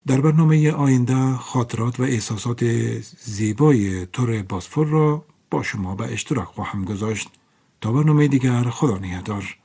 در برنامه آینده خاطرات و احساسات زیبای تور باسفور را با شما به اشتراک خواهم گذاشت. تا برنامه دیگر، خدا نگهدار.